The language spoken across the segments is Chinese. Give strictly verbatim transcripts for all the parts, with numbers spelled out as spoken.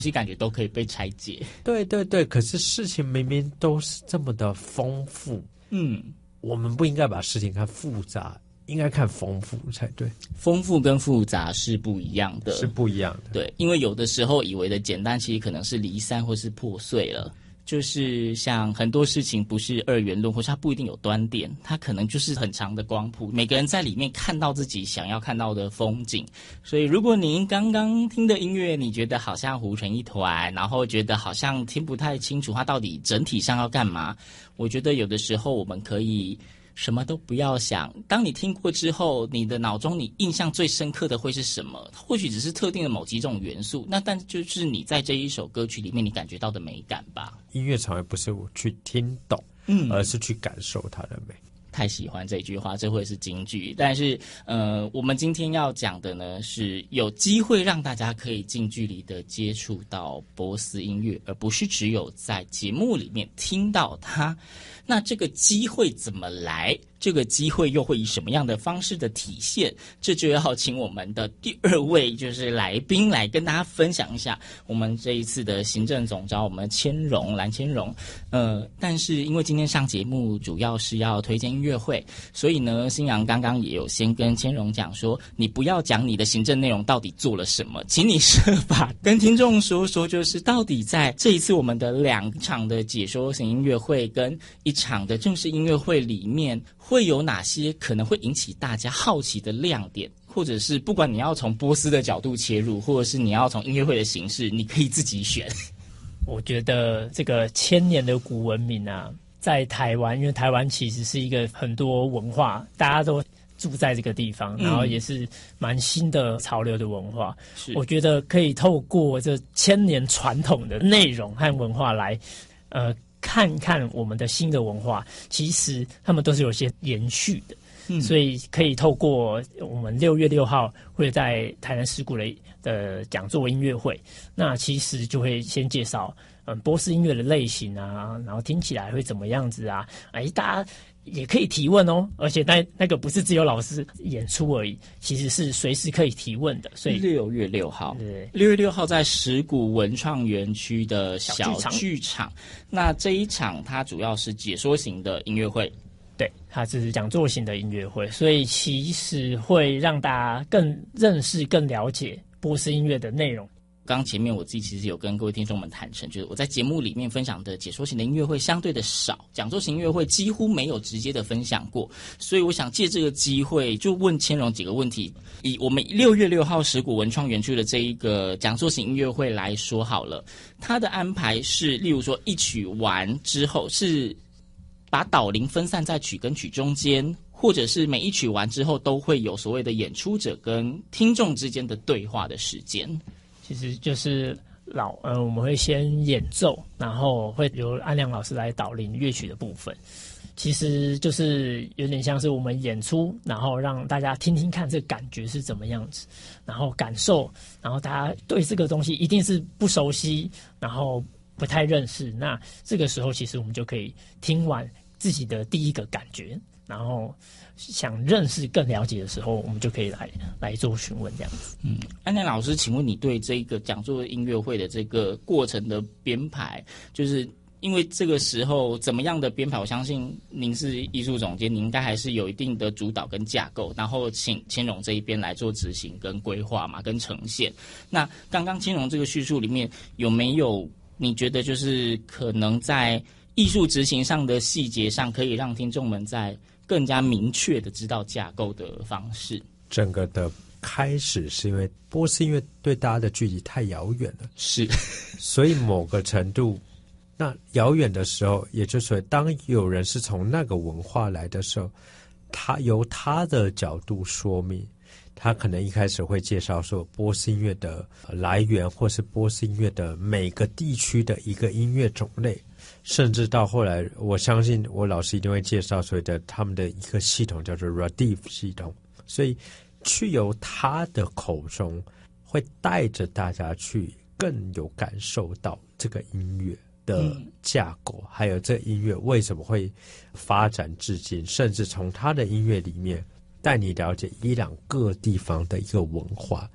其实感觉都可以被拆解。 对对对，可是事情明明都是这么的丰富， 嗯， 我们不应该把事情看复杂，应该看丰富才对。 丰富跟复杂是不一样的， 是不一样的。 对，因为有的时候以为的简单，其实可能是离散或是破碎了。就是像很多事情不是二元论，或是它不一定有端点，它可能就是很长的光谱，每个人在里面看到自己想要看到的风景。所以如果您刚刚听的音乐你觉得好像糊成一团，然后觉得好像听不太清楚它到底整体上要干嘛，我觉得有的时候我们可以什么都不要想，当你听过之后，你的脑中你印象最深刻的会是什么？或许只是特定的某几种元素，那但就是你在这一首歌曲里面你感觉到的美感吧。 音乐从来不是我去听懂， 嗯， 而是去感受它的美。 太喜欢这句话，这会是金句。但是呃，我们今天要讲的呢，是有机会让大家可以近距离的接触到波斯音乐，而不是只有在节目里面听到它。那这个机会怎么来？这个机会又会以什么样的方式的体现？这就要请我们的第二位就是来宾来跟大家分享一下我们这一次的行政总召，我们千荣蓝千荣。呃，但是因为今天上节目主要是要推荐音乐会，所以呢，新阳刚刚也有先跟千荣讲说，你不要讲你的行政内容到底做了什么，请你设法跟听众说说，就是到底在这一次我们的两场的解说型音乐会跟一场的正式音乐会里面，会有哪些可能会引起大家好奇的亮点，或者是不管你要从波斯的角度切入，或者是你要从音乐会的形式，你可以自己选。 我觉得这个千年的古文明啊，在台湾，因为台湾其实是一个很多文化，大家都住在这个地方，然后也是蛮新的潮流的文化。嗯、我觉得可以透过这千年传统的内容和文化来，呃。看看我们的新的文化，其实他们都是有些延续的，嗯，所以可以透过我们六月六号会在台南石鼓的的讲座音乐会，那其实就会先介绍嗯波斯音乐的类型啊，然后听起来会怎么样子啊，哎，大家也可以提问哦，而且那那个不是只有老师演出而已，其实是随时可以提问的。所以六月六号， 对， 六月六号在石鼓文创园区的小剧场。那这一场它主要是解说型的音乐会， 对，它是讲座型的音乐会，所以其实会让大家更认识、更了解波斯音乐的内容。 刚前面我自己其实有跟各位听众们坦诚，就是我在节目里面分享的解说型的音乐会相对的少，讲座型音乐会几乎没有直接的分享过，所以我想借这个机会就问千荣几个问题。以我们六月六号石鼓文创园区的这一个讲座型音乐会来说好了，它的安排是例如说一曲完之后是把导聆分散在曲跟曲中间，或者是每一曲完之后都会有所谓的演出者跟听众之间的对话的时间。 其实就是老呃，我们会先演奏，然后会由安良老师来导聆乐曲的部分。其实就是有点像是我们演出，然后让大家听听看这个感觉是怎么样子，然后感受，然后大家对这个东西一定是不熟悉，然后不太认识。那这个时候其实我们就可以听完自己的第一个感觉，然后想认识更了解的时候，我们就可以来来做询问这样子。 嗯，安南老师，请问你对这个讲座音乐会的这个过程的编排，就是因为这个时候怎么样的编排，我相信您是艺术总监，你应该还是有一定的主导跟架构，然后请千荣这一边来做执行跟规划嘛，跟呈现。那刚刚千荣这个叙述里面有没有你觉得就是可能在艺术执行上的细节上，可以让听众们在更加明确的知道架构的方式？ 整个的开始是因为波斯音乐对大家的距离太遥远了， 是， 所以某个程度，那遥远的时候，也就是当有人是从那个文化来的时候，他由他的角度说明，他可能一开始会介绍说波斯音乐的来源，或是波斯音乐的每个地区的一个音乐种类。甚至到后来，我相信我老师一定会介绍所谓的他们的一个系统叫做 Radif 系统，所以去由他的口中会带着大家去更有感受到这个音乐的架构，嗯、还有这音乐为什么会发展至今，甚至从他的音乐里面带你了解伊朗各地方的一个文化。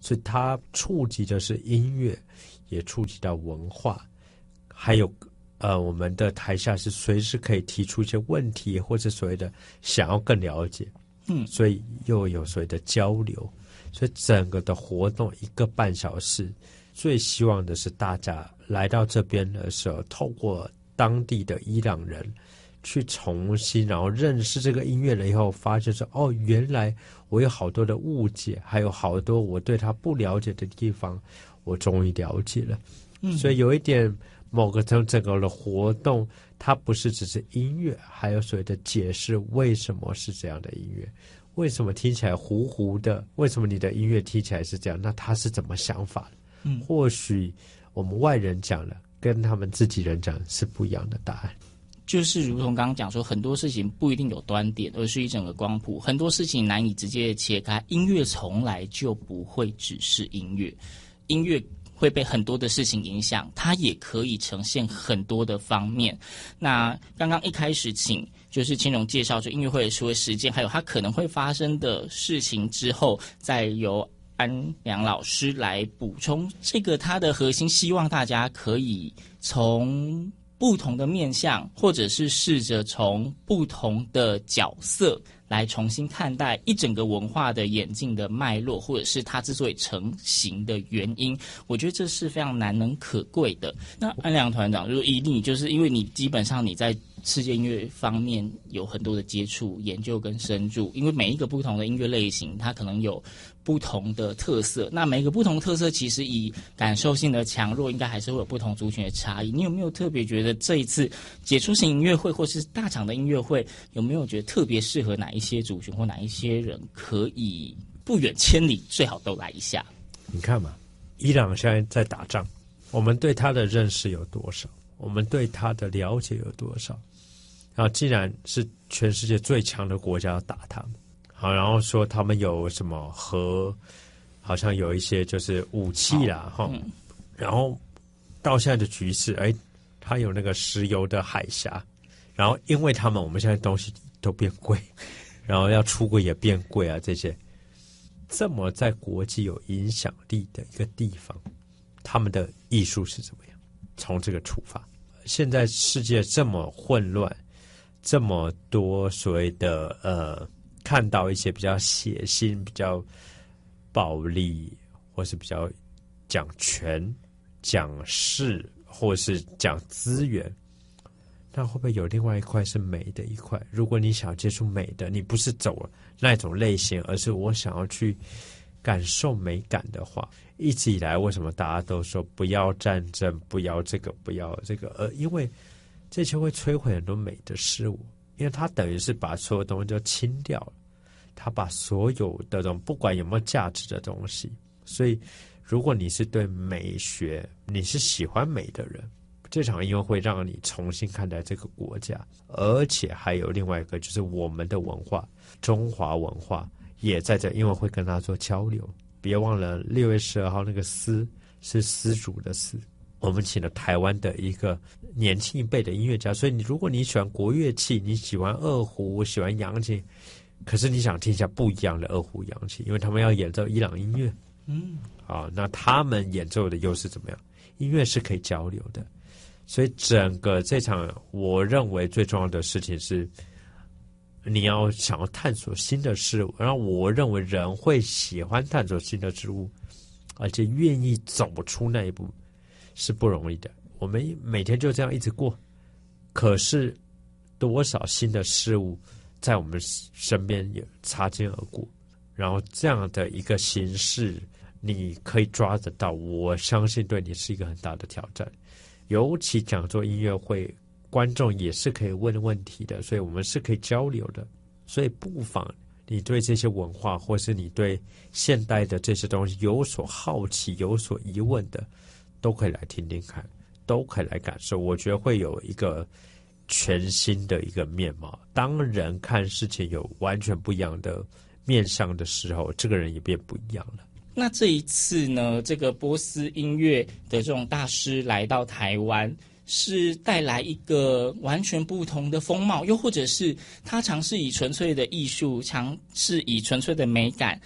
所以它触及的是音乐，也触及到文化，还有呃，我们的台下是随时可以提出一些问题，或者所谓的想要更了解， 嗯， 所以又有所谓的交流，所以整个的活动一个半小时，最希望的是大家来到这边的时候，透过当地的伊朗人去重新然后认识这个音乐了以后，发现说哦，原来我有好多的误解，还有好多我对他不了解的地方，我终于了解了。嗯，所以有一点某个整整个的活动，它不是只是音乐，还有所谓的解释为什么是这样的音乐，为什么听起来糊糊的，为什么你的音乐听起来是这样，那他是怎么想法的？嗯，或许我们外人讲了，跟他们自己人讲是不一样的答案。 就是如同刚刚讲说，很多事情不一定有端点，而是一整个光谱，很多事情难以直接切开。音乐从来就不会只是音乐，音乐会被很多的事情影响，它也可以呈现很多的方面。那刚刚一开始请就是青蓉介绍就音乐会的所谓实践，还有它可能会发生的事情之后，再由安良老师来补充这个它的核心，希望大家可以从不同的面向，或者是试着从不同的角色来重新看待一整个文化的演进的脉络，或者是它之所以成型的原因。我觉得这是非常难能可贵的。那安良团长，就是以你就是因为你基本上你在世界音乐方面有很多的接触、研究跟深入，因为每一个不同的音乐类型，它可能有不同的特色。那每一个不同特色，其实以感受性的强弱，应该还是会有不同族群的差异。你有没有特别觉得这一次杰出型音乐会或是大场的音乐会，有没有觉得特别适合哪一些族群或哪一些人，可以不远千里最好都来一下？ 你看嘛，伊朗现在在打仗，我们对他的认识有多少？我们对他的了解有多少？然后既然是全世界最强的国家要打他们，好，然后说他们有什么核，好像有一些就是武器啦，哈、嗯，然后到现在的局势，哎，他有那个石油的海峡，然后因为他们我们现在东西都变贵，然后要出国也变贵啊，这些这么在国际有影响力的一个地方，他们的艺术是怎么样？从这个出发，现在世界这么混乱。这么多所谓的呃，看到一些比较血腥、比较暴力，或是比较讲权、讲势，或是讲资源，那会不会有另外一块是美的一块？如果你想要接触美的，你不是走那种类型，而是我想要去感受美感的话，一直以来为什么大家都说不要战争，不要这个，不要这个？呃，因为这就会摧毁很多美的事物，因为它等于是把所有东西都清掉了，它把所有的这种不管有没有价值的东西，所以如果你是对美学，你是喜欢美的人，这场音乐会让你重新看待这个国家，而且还有另外一个就是我们的文化，中华文化也在这音乐会跟他做交流。别忘了六月十二号那个丝是丝竹的丝。我们请了台湾的一个年轻一辈的音乐家，所以你如果你喜欢国乐器，你喜欢二胡，喜欢扬琴，可是你想听一下不一样的二胡扬琴，因为他们要演奏伊朗音乐，嗯，啊，那他们演奏的又是怎么样？音乐是可以交流的，所以整个这场我认为最重要的事情是，你要想要探索新的事物，然后我认为人会喜欢探索新的事物，而且愿意走出那一步。是不容易的，我们每天就这样一直过，可是多少新的事物在我们身边也擦肩而过，然后这样的一个形式你可以抓得到，我相信对你是一个很大的挑战。尤其讲座音乐会，观众也是可以问问题的，所以我们是可以交流的，所以不妨你对这些文化或是你对现代的这些东西有所好奇有所疑问的，都可以来听听看，都可以来感受，我觉得会有一个全新的一个面貌。当人看事情有完全不一样的面向的时候，这个人也变不一样了。 那这一次呢，这个波斯音乐的这种大师来到台湾，是带来一个完全不同的风貌，又或者是他尝试以纯粹的艺术，尝试以纯粹的美感，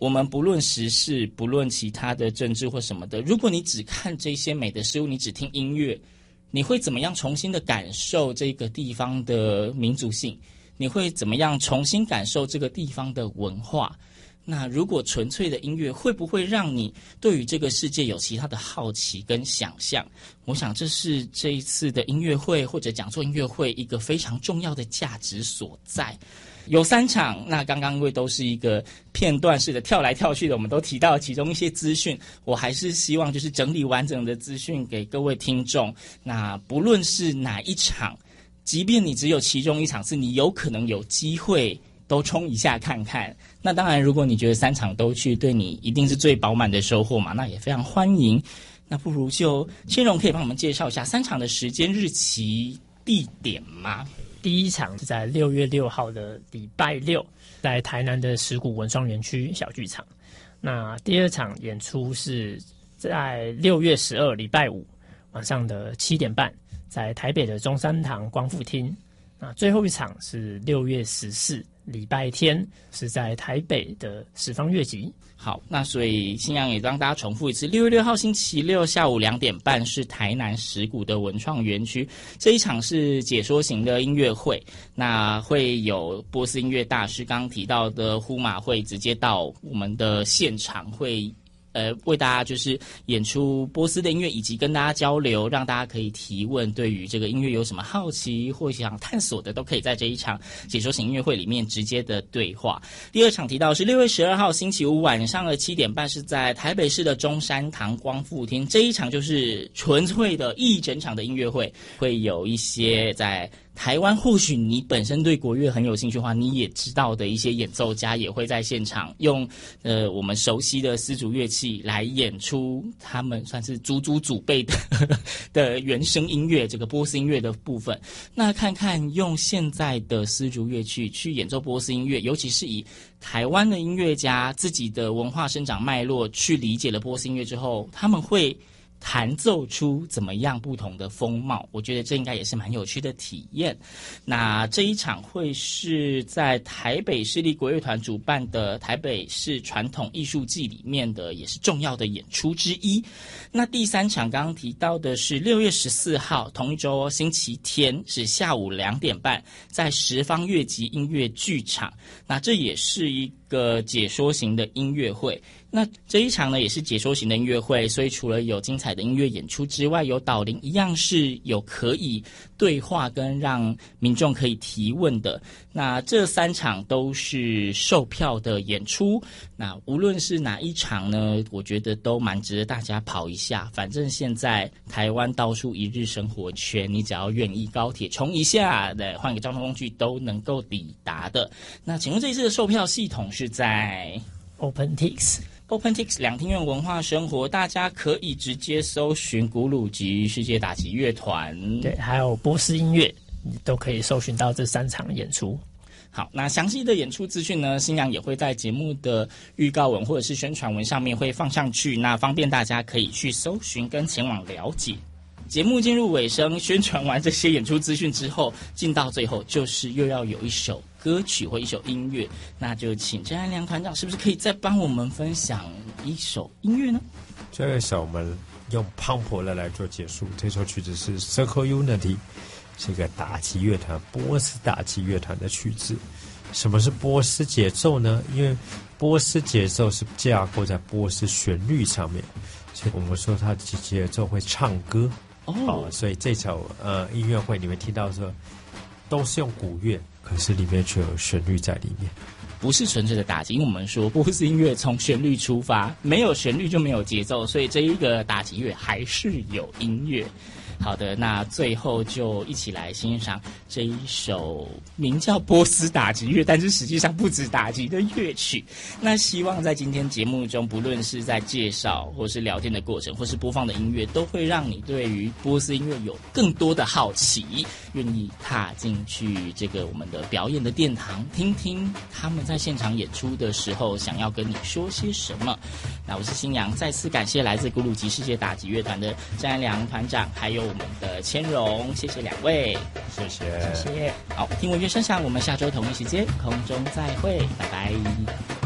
我们不论时事，不论其他的政治或什么的，如果你只看这些美的事物，你只听音乐，你会怎么样重新的感受这个地方的民族性？你会怎么样重新感受这个地方的文化？那如果纯粹的音乐会不会让你对于这个世界有其他的好奇跟想象？我想这是这一次的音乐会或者讲座音乐会一个非常重要的价值所在。有三场，那刚刚因为都是一个片段式的跳来跳去的，我们都提到其中一些资讯，我还是希望就是整理完整的资讯给各位听众。那不论是哪一场，即便你只有其中一场是你有可能有机会都冲一下看看，那当然如果你觉得三场都去对你一定是最饱满的收获嘛，那也非常欢迎。那不如就千荣可以帮我们介绍一下三场的时间、日期、地点吗？ 第一场是在六月六号的礼拜六，在台南的石鼓文创园区小剧场。那第二场演出是在六月十二礼拜五晚上的七点半，在台北的中山堂光复厅。那最后一场是六月十四礼拜天，是在台北的十方乐集。 好，那所以新阳也让大家重复一次，六月六号星期六下午两点半是台南石鼓的文创园区，这一场是解说型的音乐会，那会有波斯音乐大师刚刚提到的呼马会直接到我们的现场，会呃，为大家就是演出波斯的音乐，以及跟大家交流，让大家可以提问，对于这个音乐有什么好奇或想探索的，都可以在这一场解说型音乐会里面直接的对话。第二场提到是六月十二号星期五晚上的七点半，是在台北市的中山堂光复厅，这一场就是纯粹的一整场的音乐会，会有一些在台湾或许你本身对国乐很有兴趣的话，你也知道的一些演奏家也会在现场用呃我们熟悉的丝竹乐器来演出他们算是祖祖祖辈的的原声音乐，这个波斯音乐的部分。那看看用现在的丝竹乐器去演奏波斯音乐，尤其是以台湾的音乐家自己的文化生长脉络去理解了波斯音乐之后，他们会弹奏出怎么样不同的风貌，我觉得这应该也是蛮有趣的体验。那这一场会是在台北市立国乐团主办的台北市传统艺术季里面的也是重要的演出之一。那第三场刚刚提到的是六月十四号同一周星期天，是下午两点半在十方乐集音乐剧场，那这也是一个解说型的音乐会。那这一场呢也是解说型的音乐会，所以除了有精彩的音乐演出之外，有导聆一样是有可以对话跟让民众可以提问的。那这三场都是售票的演出，那无论是哪一场呢，我觉得都蛮值得大家跑一下。反正现在台湾到处一日生活圈，你只要愿意高铁冲一下的，换个交通工具都能够抵达的。那请问这一次的售票系统是在 OpenTix。OpenTix 两厅院文化生活，大家可以直接搜寻古鲁吉世界打击乐团， 对，还有波斯音乐，你都可以搜寻到这三场演出。 好，那详细的演出资讯呢，新阳也会在节目的预告文或者是宣传文上面会放上去，那方便大家可以去搜寻跟前往了解。节目进入尾声，宣传完这些演出资讯之后，进到最后就是又要有一首歌曲或一首音乐，那就请郑安良团长是不是可以再帮我们分享一首音乐呢？ 这一首我们用磅礴的来做结束，这首曲子是 Circle Unity， 是一个打击乐团，波斯打击乐团的曲子。什么是波斯节奏呢？因为波斯节奏是架构在波斯旋律上面，所以我们说它的节奏会唱歌。哦、oh. ，所以这首呃音乐会你会听到说都是用古乐，可是里面却有旋律在里面， 不是纯粹的打击。因为我们说波斯音乐从旋律出发，没有旋律就没有节奏，所以这一个打击乐还是有音乐。好的，那最后就一起来欣赏这一首名叫波斯打击乐，但是实际上不止打击的乐曲。那希望在今天节目中，不论是在介绍或是聊天的过程，或是播放的音乐，都会让你对于波斯音乐有更多的好奇，愿意踏进去这个我们的表演的殿堂，听听他们在现场演出的时候想要跟你说些什么。那我是新阳，再次感谢来自古鲁吉世界打击乐团的郑安良团长，还有我们的千荣，谢谢两位， 谢谢， 谢谢。 好，听闻乐声响，我们下周同一时间空中再会，拜拜。